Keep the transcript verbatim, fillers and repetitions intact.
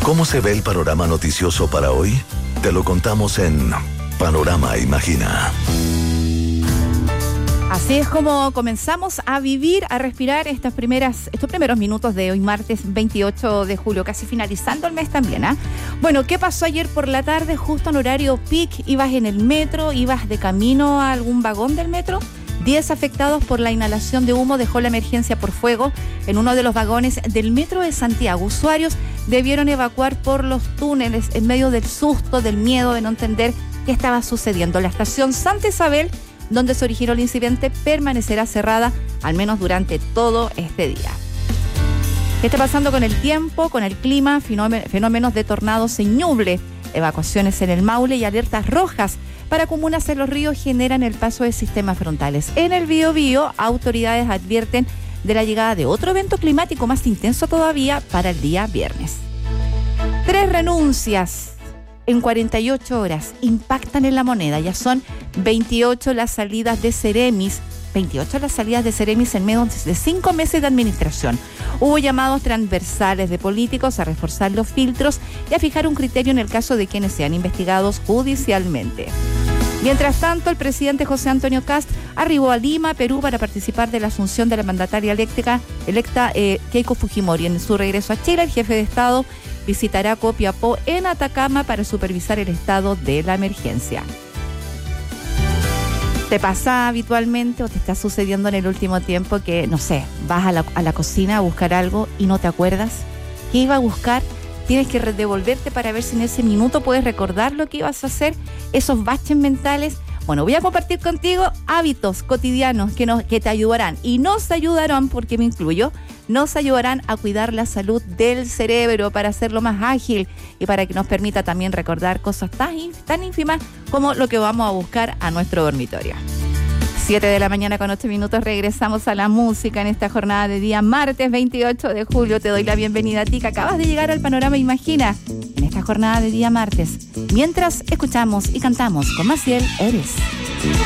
¿Cómo se ve el panorama noticioso para hoy? Te lo contamos en Panorama Imagina. Así es como comenzamos a vivir, a respirar estas primeras, estos primeros minutos de hoy, martes veintiocho de julio, casi finalizando el mes también, ¿ah? ¿eh? Bueno, ¿qué pasó ayer por la tarde? Justo en horario peak, ibas en el metro, ibas de camino a algún vagón del metro. diez afectados por la inhalación de humo dejó la emergencia por fuego en uno de los vagones del metro de Santiago. Usuarios debieron evacuar por los túneles en medio del susto, del miedo de no entender qué estaba sucediendo. La estación Santa Isabel, donde se originó el incidente, permanecerá cerrada al menos durante todo este día. ¿Qué está pasando con el tiempo, con el clima? Fenómenos de tornados en Ñuble, evacuaciones en el Maule y alertas rojas para comunas en los ríos generan el paso de sistemas frontales. En el Biobío, autoridades advierten de la llegada de otro evento climático más intenso todavía para el día viernes. Tres renuncias en cuarenta y ocho horas impactan en la moneda. Ya son veintiocho las salidas de Ceremis, veintiocho las salidas de Ceremis en menos de cinco meses de administración. Hubo llamados transversales de políticos a reforzar los filtros y a fijar un criterio en el caso de quienes sean investigados judicialmente. Mientras tanto, el presidente José Antonio Kast arribó a Lima, Perú, para participar de la asunción de la mandataria electa, electa eh, Keiko Fujimori. En su regreso a Chile, el jefe de Estado visitará Copiapó en Atacama para supervisar el estado de la emergencia. ¿Te pasa habitualmente o te está sucediendo en el último tiempo que, no sé, vas a la, a la cocina a buscar algo y no te acuerdas qué iba a buscar? Tienes que devolverte para ver si en ese minuto puedes recordar lo que ibas a hacer, esos baches mentales. Bueno, voy a compartir contigo hábitos cotidianos que, nos, que te ayudarán y nos ayudarán, porque me incluyo, nos ayudarán a cuidar la salud del cerebro para hacerlo más ágil y para que nos permita también recordar cosas tan, tan ínfimas como lo que vamos a buscar a nuestro dormitorio. siete de la mañana con ocho minutos, regresamos a la música en esta jornada de día martes veintiocho de julio. Te doy la bienvenida a ti que acabas de llegar al Panorama Imagina en esta jornada de día martes. Mientras escuchamos y cantamos con Maciel, Eres.